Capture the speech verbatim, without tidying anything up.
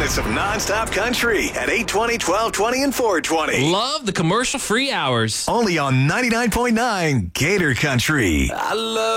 minutes of nonstop country at eight twenty, twelve twenty, and four twenty. Love the commercial-free hours. Only on ninety-nine point nine Gator Country. I love